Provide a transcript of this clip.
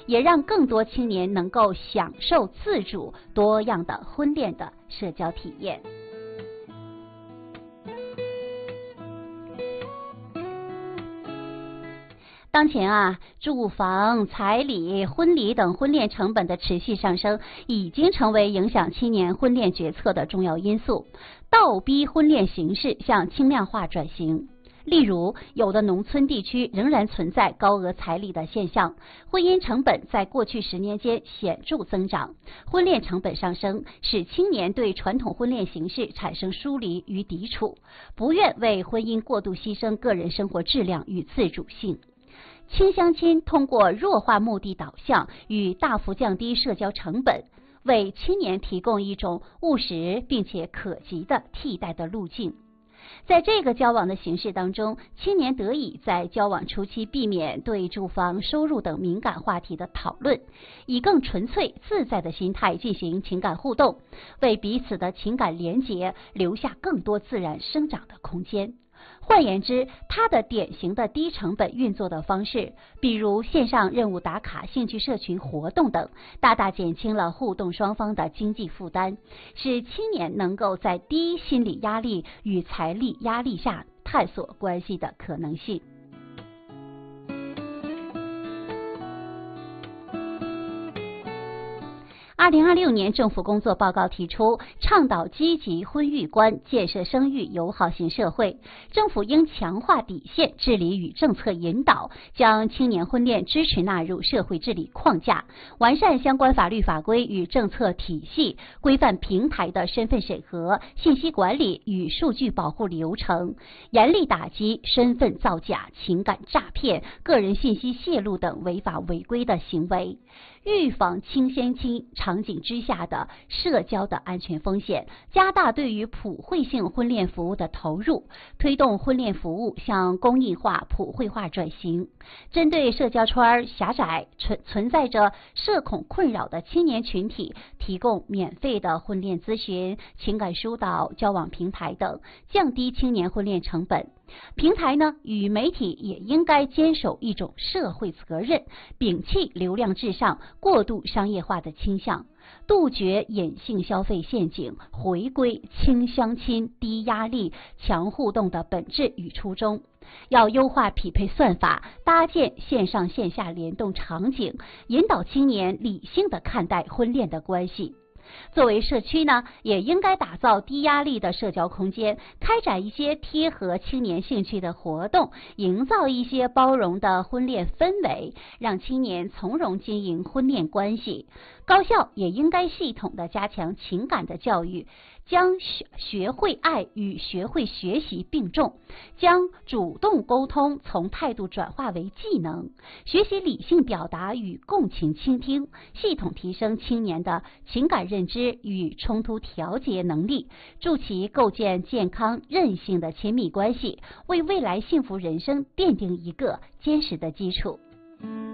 也让更多青年能够享受自主多样的婚恋的社交体验。当前住房、彩礼、婚礼等婚恋成本的持续上升，已经成为影响青年婚恋决策的重要因素，倒逼婚恋形式向轻量化转型。例如，有的农村地区仍然存在高额彩礼的现象，婚姻成本在过去10年间显著增长，婚恋成本上升，使青年对传统婚恋形式产生疏离与抵触，不愿为婚姻过度牺牲个人生活质量与自主性。轻相亲通过弱化目的导向与大幅降低社交成本，为青年提供一种务实并且可及的替代的路径。在这个交往的形式当中，青年得以在交往初期避免对住房、收入等敏感话题的讨论，以更纯粹自在的心态进行情感互动，为彼此的情感连结留下更多自然生长的空间。换言之，它的典型的低成本运作的方式，比如线上任务打卡、兴趣社群活动等，大大减轻了互动双方的经济负担，使青年能够在低心理压力与财力压力下探索关系的可能性。2026年政府工作报告提出，倡导积极婚育观，建设生育友好型社会。政府应强化底线治理与政策引导，将青年婚恋支持纳入社会治理框架，完善相关法律法规与政策体系，规范平台的身份审核、信息管理与数据保护流程，严厉打击身份造假、情感诈骗、个人信息泄露等违法违规的行为。预防轻相亲场景之下的社交的安全风险，加大对于普惠性婚恋服务的投入，推动婚恋服务向公益化、普惠化转型。针对社交圈狭窄、存在着社恐困扰的青年群体，提供免费的婚恋咨询、情感疏导、交往平台等，降低青年婚恋成本。平台与媒体也应该坚守一种社会责任，摒弃流量至上、过度商业化的倾向，杜绝隐性消费陷阱，回归轻相亲、低压力、强互动的本质与初衷。要优化匹配算法，搭建线上线下联动场景，引导青年理性地看待婚恋的关系。作为社区也应该打造低压力的社交空间，开展一些贴合青年兴趣的活动，营造一些包容的婚恋氛围，让青年从容经营婚恋关系。高校也应该系统的加强情感的教育，将学会爱与学会学习并重，将主动沟通从态度转化为技能，学习理性表达与共情倾听，系统提升青年的情感认知与冲突调节能力，助其构建健康韧性的亲密关系，为未来幸福人生奠定一个坚实的基础。